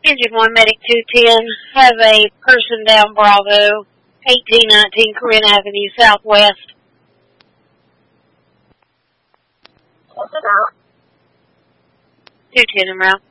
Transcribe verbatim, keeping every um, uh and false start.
Engine one, Medic two ten, have a person down Bravo, eighteen nineteen Corinne Avenue, Southwest. What's it out? two ten en route.